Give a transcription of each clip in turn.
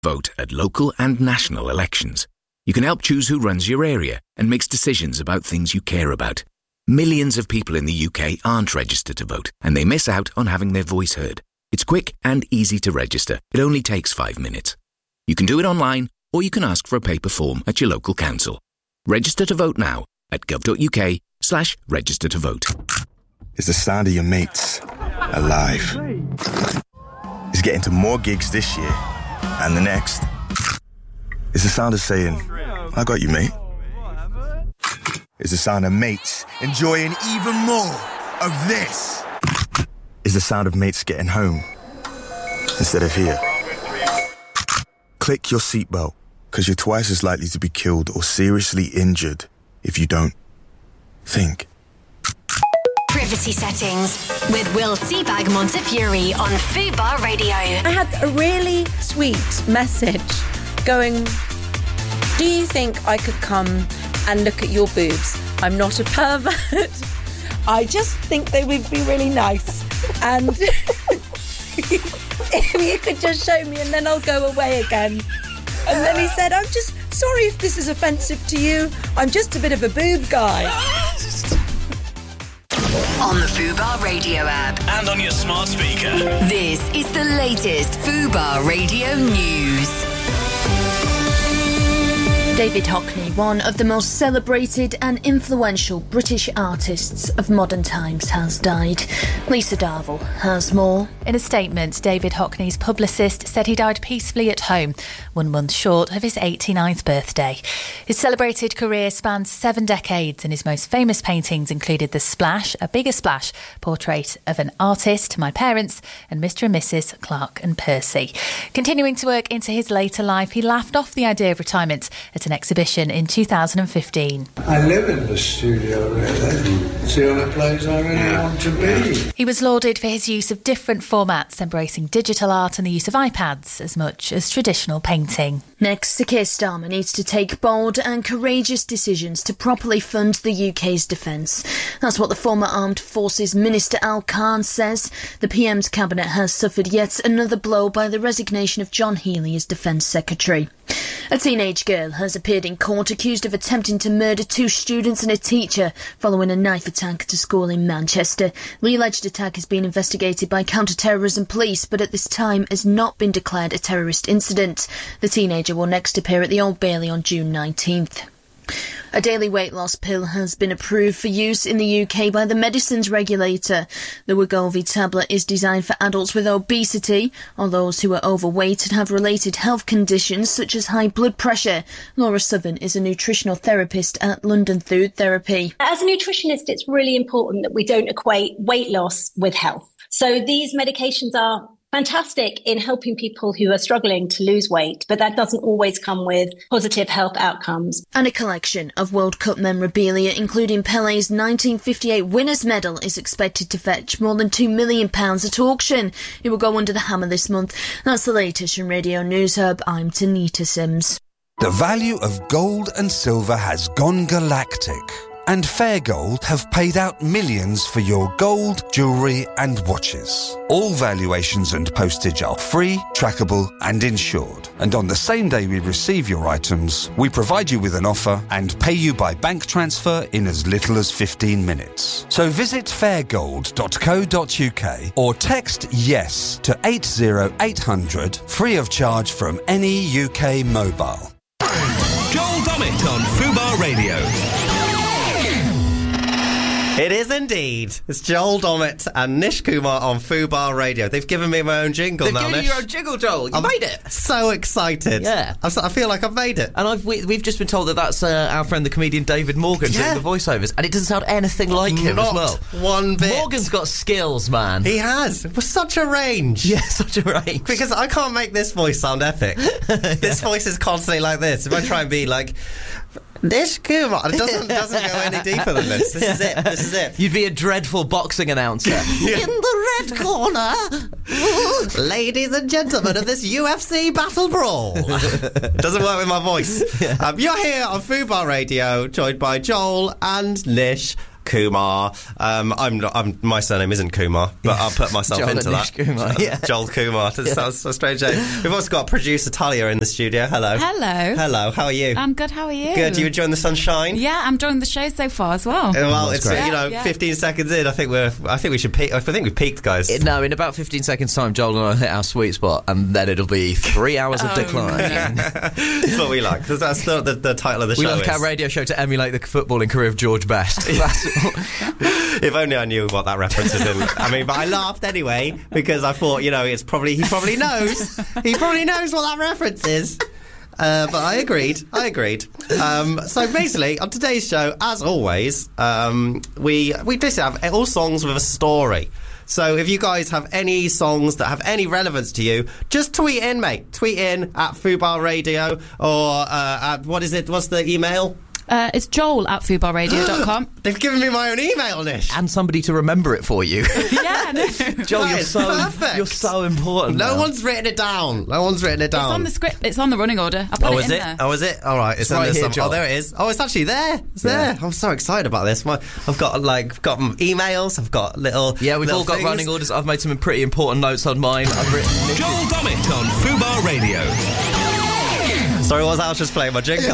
Vote at local and national elections. You can help choose who runs your area and makes decisions about things you care about. Millions of people in the UK aren't registered to vote, and they miss out on having their voice heard. It's quick and easy to register. It only takes 5 minutes. You can do it online, or you can ask for a paper form at your local council. Register to vote now at gov.uk/register to vote. It's the sound of your mates alive. It's getting to more gigs this year and the next. It's the sound of saying, I got you, mate. It's the sound of mates enjoying even more of this. It's the sound of mates getting home instead of here. Click your seatbelt, because you're twice as likely to be killed or seriously injured if you don't. Think. Privacy settings with Will Seabag Montefiore on Fubar Radio. I had a really sweet message going, do you think I could come and look at your boobs? I'm not a pervert. I just think they would be really nice. And if you could just show me and then I'll go away again. And then he said, I'm just sorry if this is offensive to you. I'm just a bit of a boob guy. On the Fubar Radio app. And on your smart speaker. This is the latest Fubar Radio news. David Hockney, one of the most celebrated and influential British artists of modern times, has died. Lisa Darville has more. In a statement, David Hockney's publicist said he died peacefully at home, 1 month short of his 89th birthday. His celebrated career spans 7 decades, and his most famous paintings included The Splash, A Bigger Splash, portrait of an artist, my parents, and Mr. and Mrs. Clark and Percy. Continuing to work into his later life, he laughed off the idea of retirement at an exhibition in 2015. I live in the studio, really. It's the only place I really want to be. He was lauded for his use of different formats, embracing digital art and the use of iPads as much as traditional painting. Next, Sir Keir Starmer needs to take bold and courageous decisions to properly fund the UK's defence. That's what the former Armed Forces Minister Al Khan says. The PM's cabinet has suffered yet another blow by the resignation of John Healey as Defence Secretary. A teenage girl has appeared in court accused of attempting to murder 2 students and a teacher following a knife attack at a school in Manchester. The alleged attack has been investigated by counter-terrorism police, but at this time has not been declared a terrorist incident. The teenager will next appear at the Old Bailey on June 19th. A daily weight loss pill has been approved for use in the UK by the medicines regulator. The Wegovy tablet is designed for adults with obesity or those who are overweight and have related health conditions such as high blood pressure. Laura Southern is a nutritional therapist at London Food Therapy. As a nutritionist, it's really important that we don't equate weight loss with health. So these medications are fantastic in helping people who are struggling to lose weight, but that doesn't always come with positive health outcomes. And a collection of World Cup memorabilia, including Pele's 1958 winners' medal, is expected to fetch more than £2 million at auction. It will go under the hammer this month. That's the latest from Radio News Hub. I'm Tanita Sims. The value of gold and silver has gone galactic. And Fair Gold have paid out millions for your gold, jewellery and watches. All valuations and postage are free, trackable and insured. And on the same day we receive your items, we provide you with an offer and pay you by bank transfer in as little as 15 minutes. So visit fairgold.co.uk or text YES to 80800 free of charge from any UK mobile. Joel Dommett on Fubar Radio. It is indeed. It's Joel Dommett and Nish Kumar on Fubar Radio. They've given me my own jingle now, Nish. They've given you your own jingle, Joel. You made it. So excited. Yeah. I feel like I've made it. And we've just been told that that's our friend, the comedian David Morgan, doing the voiceovers. And it doesn't sound anything like him as well. One bit. Morgan's got skills, man. He has. It was such a range. Yeah, such a range. Because I can't make this voice sound epic. This voice is constantly like this. If I try and be like... Nish Kumar, it doesn't go any deeper than this. This is it. You'd be a dreadful boxing announcer. In the red corner, ladies and gentlemen of this UFC battle brawl. Doesn't work with my voice. You're here on Fubar Radio, joined by Joel and Nish Kumar. My surname isn't Kumar, but I'll put myself Joel into and that. Nish Kumar, yeah. Joel Kumar. That sounds a strange name. We've also got producer Talia in the studio. Hello. Hello. Hello. How are you? I'm good. How are you? Good. You enjoying the sunshine? Yeah, I'm enjoying the show so far as well. Well, it's great. 15 seconds in. I think we should peak. I think we've peaked, guys. No, in about 15 seconds' time, Joel and I hit our sweet spot, and then it'll be 3 hours of decline. That's what we like, because that's the title of the show. We like our radio show to emulate the footballing career of George Best. If only I knew what that reference is in. But I laughed anyway, because I thought, he probably knows. He probably knows what that reference is. But I agreed. So basically, on today's show, as always, we basically have all songs with a story. So if you guys have any songs that have any relevance to you, just tweet in, mate. Tweet in at Fubar Radio or at, what is it? What's the email? It's Joel at fubarradio.com. They've given me my own email, Nish. And somebody to remember it for you. Yeah, no. Joel, perfect. You're so important. No now. one's written it down. It's on the script. It's on the running order. I put it in there. Oh, is it? All right. It's right here, Joel. Oh, there it is. Oh, it's actually there. It's there. I'm so excited about this. I've got emails. I've got little. Yeah, we've all got things. running orders. I've made some pretty important notes on mine. I've written Joel Dommett on Fubar Radio. Sorry, I was just playing my jingle.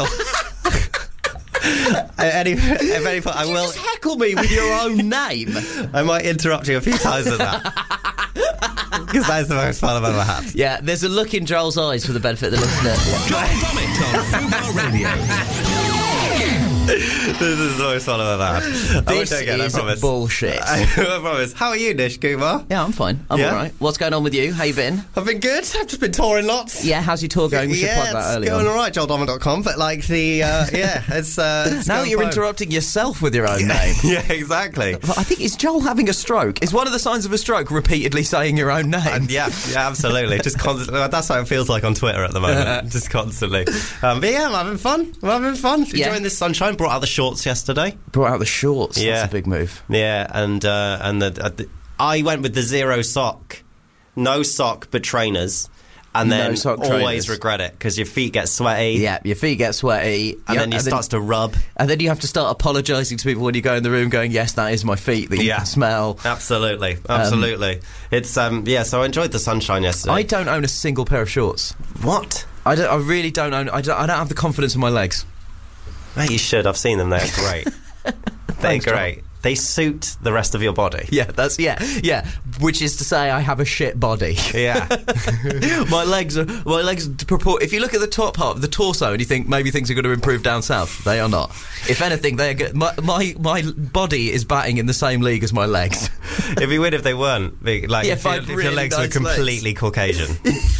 If any point, I will. Just heckle me with your own name. I might interrupt you a few times with that. Because that's the most fun I've ever had. Yeah, there's a look in Joel's eyes for the benefit of the listener. Joel Dommett on Fubar Radio. This is the most fun I've ever had. This is bullshit. I promise. How are you, Nish Kumar? Yeah, I'm fine. I'm all right. What's going on with you? How you been? I've been good. I've just been touring lots. Yeah, how's your tour going? We should plug that earlier. It's going all right, JoelDommett.com, but it's now that you're interrupting yourself with your own name. Yeah, exactly. I think, is Joel having a stroke? Is one of the signs of a stroke repeatedly saying your own name? Yeah, absolutely. Just constantly. That's how it feels like on Twitter at the moment. Just constantly. But yeah, I'm having fun. Enjoying this sunshine. Brought out the shorts yesterday. Brought out the shorts. Yeah. That's a big move. Yeah, and I went with the zero sock. No sock, but trainers. And then always regret it because your feet get sweaty. Yeah, your feet get sweaty. And then it starts to rub. And then you have to start apologising to people when you go in the room going, yes, that is my feet that you can smell. Absolutely. It's, so I enjoyed the sunshine yesterday. I don't own a single pair of shorts. What? I really don't own... I don't have the confidence in my legs. Mate, you should. I've seen them. They're great. They're great. John. They suit the rest of your body. Yeah, which is to say I have a shit body. Yeah. my legs if you look at the top half of the torso and you think maybe things are going to improve down south, they are not. If anything, they are good. My body is batting in the same league as my legs. It'd be weird if they weren't. If your legs were completely Caucasian.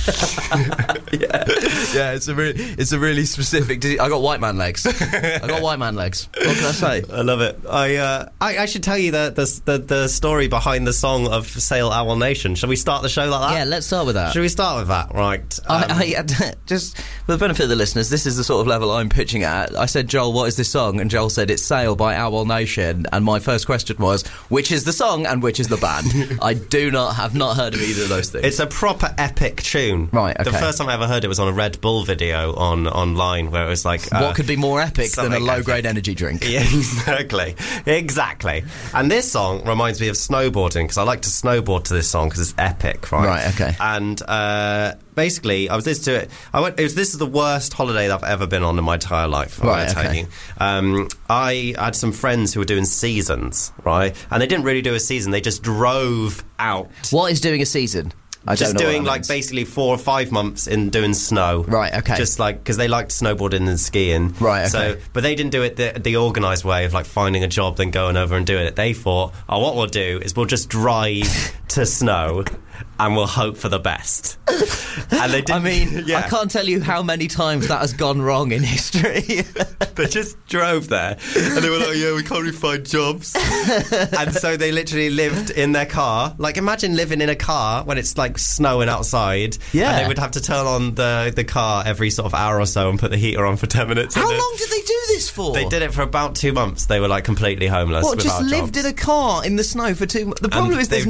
Yeah, it's a really specific. I got white man legs. What can I say? I love it. I should tell you the story behind the song of Sail Owl Nation. Shall we start the show like that? Yeah, let's start with that. Should we start with that? Right. Just for the benefit of the listeners, this is the sort of level I'm pitching at. I said, Joel, what is this song? And Joel said, it's Sail by Owl Nation. And my first question was, which is the song and which is the band? I have not heard of either of those things. It's a proper epic tune. Right, okay. The first time I ever heard it was on a Red Bull video online where it was like... what could be more epic than a low-grade energy drink? Yeah, exactly. And this song reminds me of snowboarding because I like to snowboard to this song because it's epic, right? Right, okay. And basically, I was listening to it. This is the worst holiday that I've ever been on in my entire life. Right, okay. I had some friends who were doing seasons, right? And they didn't really do a season. They just drove out. What is doing a season? Just doing basically 4 or 5 months in doing snow. Right, okay. Just because they liked snowboarding and skiing. Right, okay. But they didn't do it the organised way of finding a job, then going over and doing it. They thought, what we'll do is we'll just drive to snow and we'll hope for the best. And they didn't. I can't tell you how many times that has gone wrong in history. They just drove there and they were like, we can't really find jobs. And so they literally lived in their car. Imagine living in a car when it's snowing outside. Yeah. And they would have to turn on the car every sort of hour or so and put the heater on for 10 minutes. How long did they do this for? They did it for about 2 months. They were completely homeless. What, just lived jobs. in a car in the snow for 2 months? The problem is there's no reason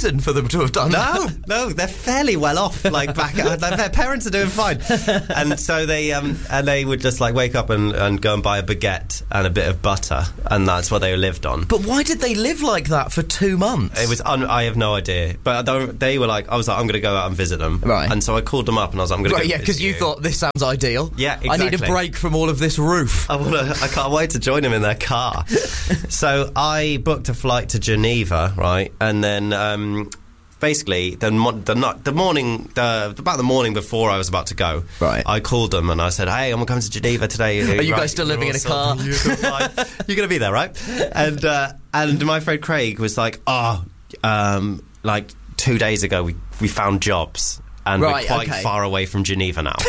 reason for them to have done that. No, they're fairly well off. Like back, their parents are doing fine, and so they would just like wake up and go and buy a baguette and a bit of butter, and that's what they lived on. But why did they live like that for 2 months? It was I have no idea, but they were like, I was like, I'm going to go out and visit them, right? And so I called them up and I was like, I'm going to go because you thought this sounds ideal. Yeah, exactly. I need a break from all of this roof. I can't wait to join them in their car. So I booked a flight to Geneva, right, and then basically the morning before I was about to go, right, I called them and I said, hey, I'm coming to Geneva today. Are you guys still living in a car? You're going to be there, right? And my friend Craig was like, like 2 days ago we found jobs and we're quite far away from Geneva now.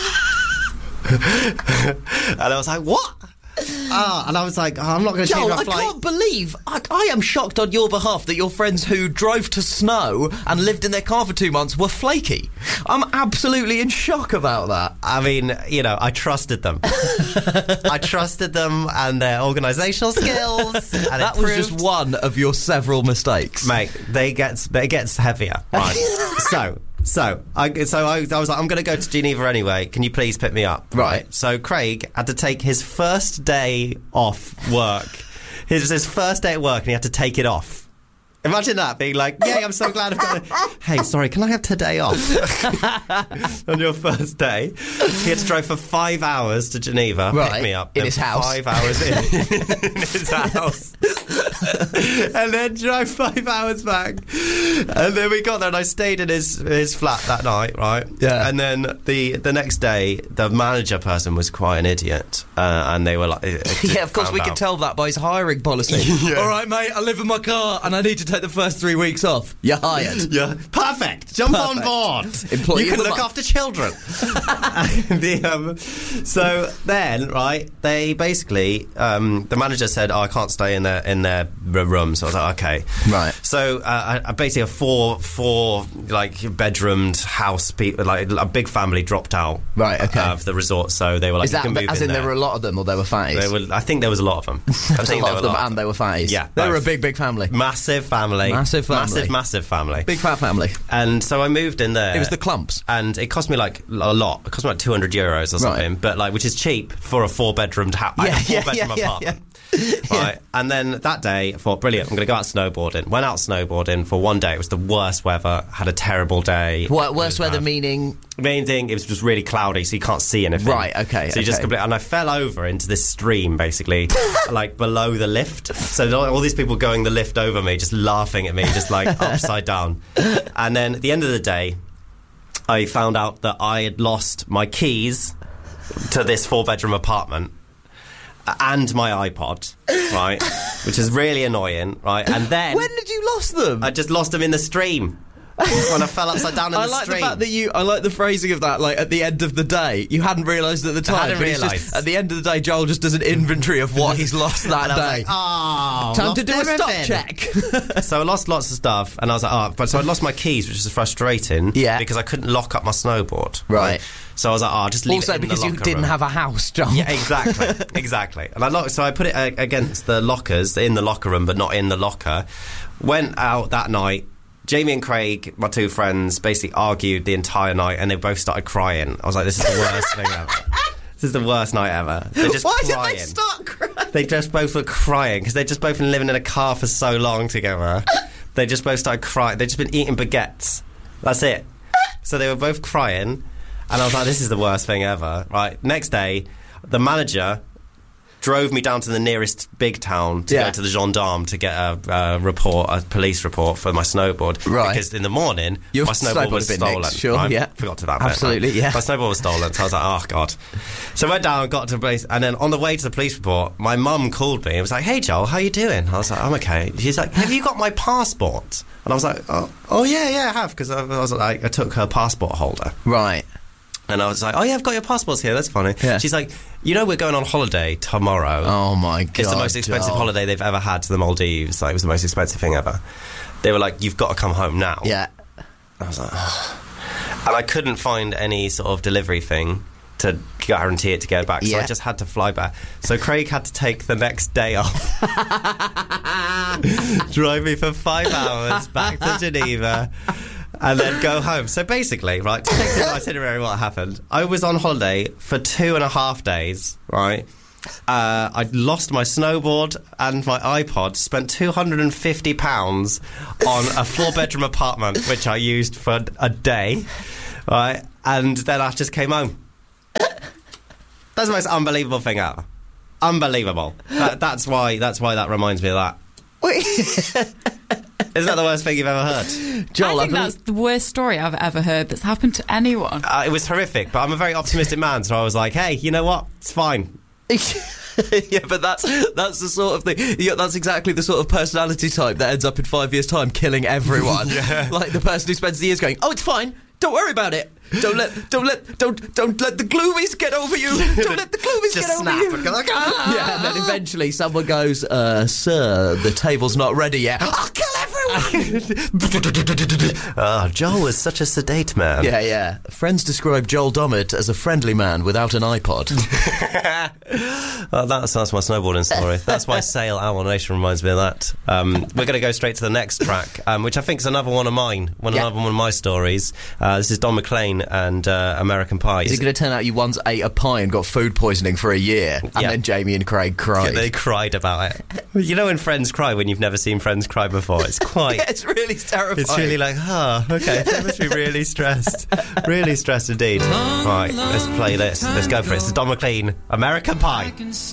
And I was like, what? And I was like, I'm not going to change my flight. I can't believe, I am shocked on your behalf that your friends who drove to Snow and lived in their car for 2 months were flaky. I'm absolutely in shock about that. I mean, I trusted them. I trusted them and their organisational skills. And that was just one of your several mistakes. Mate, it gets heavier. Right. So I was like, I'm going to go to Geneva anyway. Can you please pick me up? Right. So Craig had to take his first day off work. It was his first day at work and he had to take it off. Imagine that, being like, yay, I'm so glad I've got hey, sorry, can I have today off? On your first day. He had to drive for 5 hours to Geneva, pick me up. In his house. 5 hours in his house. And then drive 5 hours back. And then we got there and I stayed in his flat that night, right? Yeah. And then the next day, the manager person was quite an idiot. And they were like... yeah, of course, we can tell that by his hiring policy. Yeah. All right, mate, I live in my car and I need to take the first 3 weeks off. You're hired. Yeah, perfect. Jump on board. Employee you can look after children. So then, right? They basically the manager said, "Oh, I can't stay in their room." So I was like, "Okay." Right. So basically, a four like bedroomed house, like a big family dropped out. Right. Okay. Of the resort, so they were like, "Is that you can move as in there were a lot of them, or they were fatties?" I think there was a lot of them. I think a lot of them, and they were fatties. Yeah, they were a big family. Massive family. Massive family. Big fat family. And so I moved in there. It was the Clumps. And it cost me like a lot. It cost me like €200 or something. Right. But like, which is cheap for a 4-bedroomed house. Four-bedroom apartment. Right. And then that day I thought, brilliant, I'm going to go out snowboarding. Went out snowboarding for one day. It was the worst weather. Had a terrible day. What, worst weather meaning? Meaning it was just really cloudy, so you can't see anything. Right, okay. So you just and I fell over into this stream, basically, like below the lift. So all these people going the lift over me, just laughing at me, just like upside down. And then at the end of the day, I found out that I had lost my keys to this 4-bedroom apartment and my iPod, right? Which is really annoying, right? And then... When did you lose them? I just lost them in the stream. When I fell upside down in the stream. The fact that I like the phrasing of that, like, at the end of the day. You hadn't realised at the time. I hadn't realised. At the end of the day, Joel just does an inventory of what he's lost that day. Like, time to do a stop check. So I lost lots of stuff, and I was like, so I lost my keys, which is frustrating. Yeah. Because I couldn't lock up my snowboard. Right. So I was like, I'll just leave it in the locker room. Also because you didn't have a house, Joel. Yeah, exactly. And I put it against the lockers, in the locker room, but not in the locker. Went out that night. Jamie and Craig, my two friends, basically argued the entire night, and they both started crying. I was like, this is the worst thing ever. This is the worst night ever. They're just Why crying. did they start crying? They just both were crying, because they'd just both been living in a car for so long together. They just both started crying. They'd just been eating baguettes. That's it. So they were both crying, and I was like, this is the worst thing ever. Right, next day, the manager drove me down to the nearest big town to go to the gendarme to get a police report for my snowboard. Right. Because in the morning, my snowboard was stolen. Nicked, sure, right? yeah. Forgot to that Absolutely, bit, right? yeah. My snowboard was stolen, so I was like, oh, God. So I went down and got to the police, and then on the way to the police report, my mum called me and was like, hey, Joel, how you doing? I was like, I'm okay. She's like, have you got my passport? And I was like, oh yeah, I have, because I was like, I took her passport holder. Right. And I was like, oh yeah, I've got your passports here, that's funny. Yeah. She's like, you know, we're going on holiday tomorrow. Oh my God. It's the most expensive holiday they've ever had to the Maldives. Like, it was the most expensive thing ever. They were like, you've got to come home now. Yeah. I was like, oh. And I couldn't find any sort of delivery thing. to guarantee it to go back. So I just had to fly back. So Craig had to take the next day off. Drive me for 5 hours back to Geneva. And then go home. So basically, right, to take the itinerary, what happened, I was on holiday for 2.5 days, right? I'd lost my snowboard and my iPod, spent £250 on a 4-bedroom apartment, which I used for a day, right? And then I just came home. That's the most unbelievable thing ever. Unbelievable. That's why that reminds me of that. Isn't that the worst thing you've ever heard? Joel, I think that's the worst story I've ever heard that's happened to anyone. It was horrific, but I'm a very optimistic man, so I was like, hey, you know what? It's fine. Yeah, but that's the sort of thing. Yeah, that's exactly the sort of personality type that ends up in 5 years' time killing everyone. Like the person who spends the years going, "Oh, it's fine. Don't worry about it. Don't let the gloomies get over you. Don't let the gloomies get over you." And go like, ah! Yeah, and then eventually someone goes, "Sir, the table's not ready yet. I'll kill everyone." Oh, Joel was such a sedate man. Yeah. Friends describe Joel Dommett as a friendly man without an iPod. Well, that's my snowboarding story. That's why Sail Owl Nation reminds me of that. We're going to go straight to the next track, which I think is another one of mine. Another one of my stories. This is Don McLean and American Pie. Is it going to turn out you once ate a pie and got food poisoning for a year, and then Jamie and Craig cried? Yeah, they cried about it. You know when friends cry when you've never seen friends cry before? It's quite... it's really terrifying. It's really like, okay, they must be really stressed. Really stressed indeed. Right, let's play this. Let's go for it. This is Don McLean, American Pie.